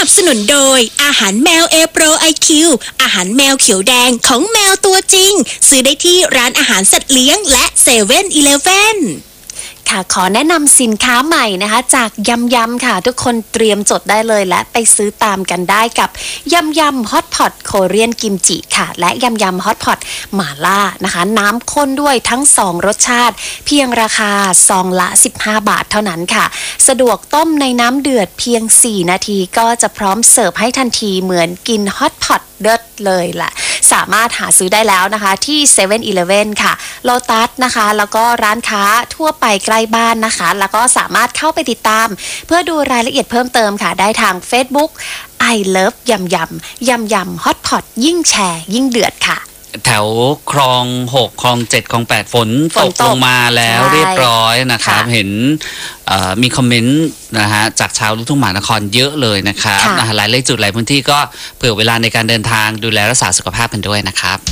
นับสนุนโดยอาหารแมว A Pro IQ อาหารแมวเขียวแดงของแมวตัวจริงซื้อได้ที่ร้านอาหารสัตว์เลี้ยงและ7-Eleven ค่ะขอแนะนำสินค้าใหม่นะคะจากยำค่ะทุกคนเตรียมจดได้เลยและไปซื้อตามกันได้กับยำฮอตพอตโคเรียนกิมจิค่ะและยำฮอตพอตหม่าล่านะคะน้ำข้นด้วยทั้ง2รสชาติเพียงราคาซองละ15 บาทเท่านั้นค่ะสะดวกต้มในน้ำเดือดเพียง4 นาทีก็จะพร้อมเสิร์ฟให้ทันทีเหมือนกินฮอตพอตเด็ดเลยล่ะสามารถหาซื้อได้แล้วนะคะที่7-Eleven ค่ะโลตัสนะคะแล้วก็ร้านค้าทั่วไปใกล้บ้านนะคะแล้วก็สามารถเข้าไปติดตามเพื่อดูรายละเอียดเพิ่มเติมค่ะได้ทาง Facebook I Love ยำฮอตพอตยิ่งแชร์ยิ่งเดือดค่ะแถวคลอง6คลอง7คลอง8ฝนตกลงมาแล้วเรียบร้อยนะครับเห็นมีคอมเมนต์นะฮะจากชาวลูกทุ่งมหานครเยอะเลยนะครับหลายจุดหลายพื้นที่ก็เผื่อเวลาในการเดินทางดูแลรักษาสุขภาพกันด้วยนะครับ